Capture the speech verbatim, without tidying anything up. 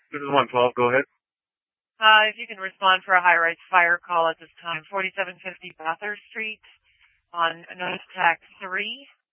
This is one twelve. Go ahead. Uh, if you can respond for a high-rise fire call at this time, forty-seven fifty Bathurst Street on Notice Tac three.